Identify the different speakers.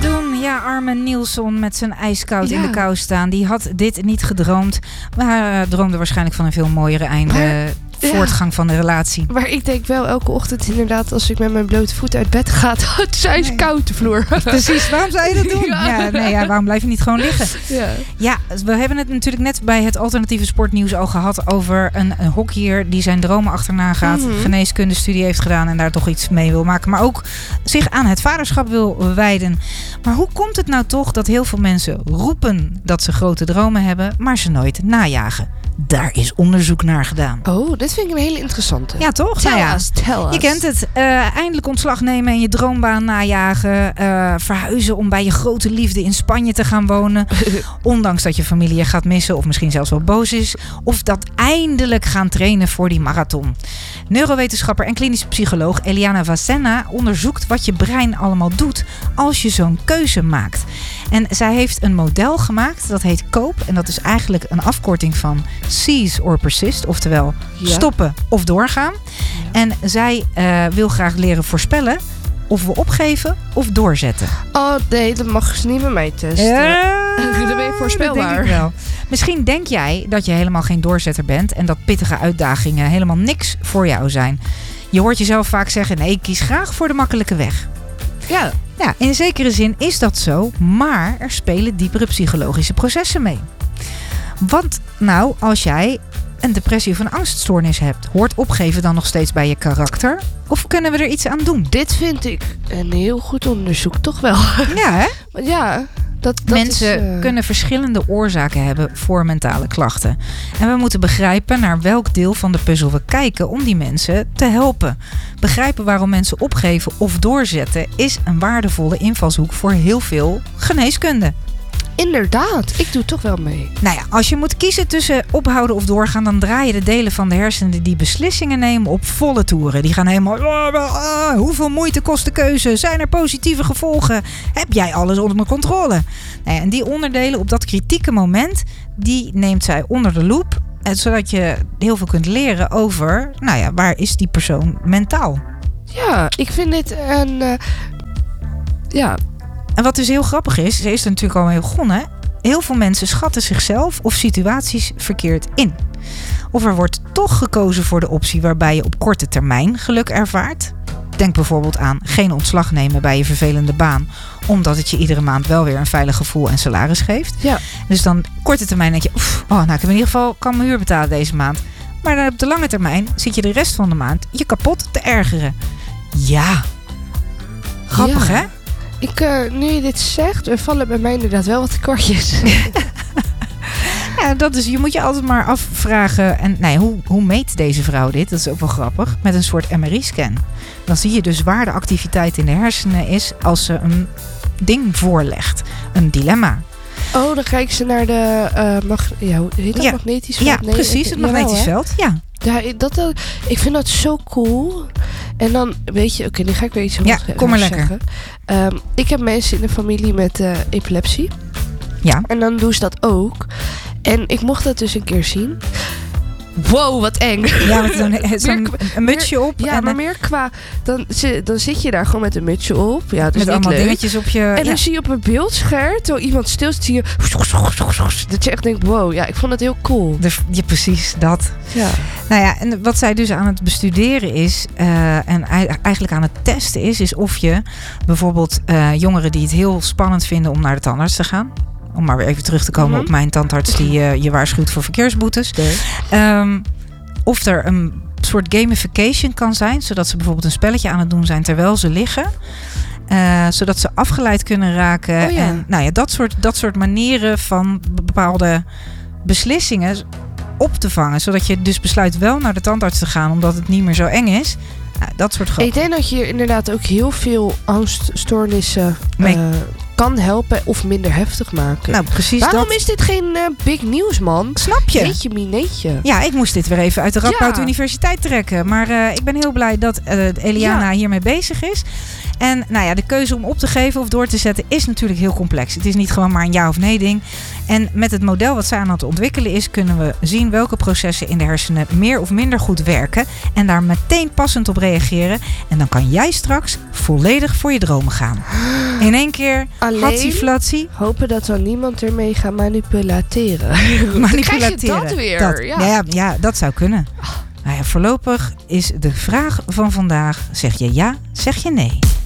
Speaker 1: doen? Ja, arme Nielsen met zijn ijskoud in de kou staan. Die had dit niet gedroomd. Maar droomde waarschijnlijk van een veel mooiere einde. Voortgang van de relatie.
Speaker 2: Maar ik denk wel elke ochtend inderdaad, als ik met mijn blote voeten uit bed ga, het is ijskoud de vloer.
Speaker 1: Precies, waarom zou je dat doen? Waarom blijf je niet gewoon liggen? Ja, we hebben het natuurlijk net bij het alternatieve sportnieuws al gehad over een hockeyer die zijn dromen achterna gaat, geneeskundestudie heeft gedaan en daar toch iets mee wil maken, maar ook zich aan het vaderschap wil wijden. Maar hoe komt het nou toch dat heel veel mensen roepen dat ze grote dromen hebben, maar ze nooit najagen? Daar is onderzoek naar gedaan.
Speaker 2: Oh, dit vind ik een hele interessante.
Speaker 1: Ja, toch?
Speaker 2: Tell us.
Speaker 1: Je kent het. Eindelijk ontslag nemen en je droombaan najagen. Verhuizen om bij je grote liefde in Spanje te gaan wonen. Ondanks dat je familie je gaat missen of misschien zelfs wel boos is. Of dat eindelijk gaan trainen voor die marathon. Neurowetenschapper en klinisch psycholoog Eliana Vasenna onderzoekt wat je brein allemaal doet als je zo'n keuze maakt. En zij heeft een model gemaakt, dat heet COPE. En dat is eigenlijk een afkorting van Cease or Persist. Oftewel stoppen of doorgaan. En zij wil graag leren voorspellen of we opgeven of doorzetten.
Speaker 2: Oh nee, dat mag ze niet met mij testen. Dan ben je voorspelbaar.
Speaker 1: Dat denk ik wel. Misschien denk jij dat je helemaal geen doorzetter bent en dat pittige uitdagingen helemaal niks voor jou zijn. Je hoort jezelf vaak zeggen, nee, ik kies graag voor de makkelijke weg.
Speaker 2: Ja.
Speaker 1: Ja, in zekere zin is dat zo, maar er spelen diepere psychologische processen mee. Want nou, als jij een depressie of een angststoornis hebt, hoort opgeven dan nog steeds bij je karakter? Of kunnen we er iets aan doen?
Speaker 2: Dit vind ik een heel goed onderzoek, toch wel?
Speaker 1: Ja, hè?
Speaker 2: Ja. Dat
Speaker 1: mensen kunnen verschillende oorzaken hebben voor mentale klachten. En we moeten begrijpen naar welk deel van de puzzel we kijken om die mensen te helpen. Begrijpen waarom mensen opgeven of doorzetten is een waardevolle invalshoek voor heel veel geneeskunde.
Speaker 2: Inderdaad, ik doe toch wel mee.
Speaker 1: Nou ja, als je moet kiezen tussen ophouden of doorgaan, dan draai je de delen van de hersenen die beslissingen nemen op volle toeren. Die gaan helemaal, hoeveel moeite kost de keuze? Zijn er positieve gevolgen? Heb jij alles onder controle? Nou ja, en die onderdelen op dat kritieke moment, die neemt zij onder de loep. Zodat je heel veel kunt leren over, waar is die persoon mentaal?
Speaker 2: Ja, ik vind dit een...
Speaker 1: En wat dus heel grappig is, ze is er natuurlijk al mee begonnen. Heel veel mensen schatten zichzelf of situaties verkeerd in. Of er wordt toch gekozen voor de optie waarbij je op korte termijn geluk ervaart. Denk bijvoorbeeld aan geen ontslag nemen bij je vervelende baan, omdat het je iedere maand wel weer een veilig gevoel en salaris geeft.
Speaker 2: Ja.
Speaker 1: Dus dan korte termijn denk je, ik heb in ieder geval kan mijn huur betalen deze maand. Maar dan op de lange termijn zit je de rest van de maand je kapot te ergeren. Ja. Grappig, hè?
Speaker 2: Nu je dit zegt, er vallen bij mij inderdaad wel wat kwartjes.
Speaker 1: Ja, dat is, je moet je altijd maar afvragen. En hoe meet deze vrouw dit? Dat is ook wel grappig. Met een soort MRI-scan. Dan zie je dus waar de activiteit in de hersenen is als ze een ding voorlegt. Een dilemma.
Speaker 2: Oh, dan kijken ze naar de magnetisch veld?
Speaker 1: Ja, nee, precies, het magnetisch veld. Ja.
Speaker 2: Ja, ik vind dat zo cool. En dan, weet je, oké, nu ga ik weer iets zeggen.
Speaker 1: Kom maar lekker.
Speaker 2: Ik heb mensen in de familie met epilepsie.
Speaker 1: Ja.
Speaker 2: En dan doen ze dat ook. En ik mocht dat dus een keer zien. Wow, wat eng.
Speaker 1: Ja, met zo'n mutsje op.
Speaker 2: Ja, maar meer qua... Dan zit je daar gewoon met een mutsje op. Ja, dus
Speaker 1: met allemaal
Speaker 2: leuk.
Speaker 1: dingetjes op je...
Speaker 2: En dan zie je op een beeldscherm, terwijl iemand stil zit, zie je... Dat je echt denkt, wow, ja, ik vond het heel cool.
Speaker 1: Ja, precies, dat.
Speaker 2: Ja.
Speaker 1: Nou ja, en wat zij dus aan het bestuderen is... en eigenlijk aan het testen is of je bijvoorbeeld jongeren die het heel spannend vinden om naar de tandarts te gaan... Om maar weer even terug te komen op mijn tandarts die je waarschuwt voor verkeersboetes. Of er een soort gamification kan zijn. Zodat ze bijvoorbeeld een spelletje aan het doen zijn terwijl ze liggen. Zodat ze afgeleid kunnen raken.
Speaker 2: Oh ja.
Speaker 1: En dat soort manieren van bepaalde beslissingen op te vangen. Zodat je dus besluit wel naar de tandarts te gaan. Omdat het niet meer zo eng is. Dat soort grappen.
Speaker 2: Ik denk dat je hier inderdaad ook heel veel angststoornissen kan helpen of minder heftig maken.
Speaker 1: Nou, precies.
Speaker 2: Waarom is dit geen big nieuws, man?
Speaker 1: Snap je?
Speaker 2: Jeetje mineetje.
Speaker 1: Ja, ik moest dit weer even uit de Radboud Universiteit trekken. Maar ik ben heel blij dat Eliana hiermee bezig is. En de keuze om op te geven of door te zetten is natuurlijk heel complex. Het is niet gewoon maar een ja of nee ding. En met het model wat zij aan het ontwikkelen is, kunnen we zien welke processen in de hersenen meer of minder goed werken. En daar meteen passend op reageren. En dan kan jij straks volledig voor je dromen gaan. In één keer
Speaker 2: Alleen
Speaker 1: hatsie-flatsie.
Speaker 2: hopen dat dan niemand ermee gaat manipuleren.
Speaker 1: Manipuleren.
Speaker 2: Krijg je dat weer?
Speaker 1: Dat,
Speaker 2: Ja.
Speaker 1: ja, dat zou kunnen. Nou ja, voorlopig is de vraag van vandaag: zeg je ja, zeg je nee?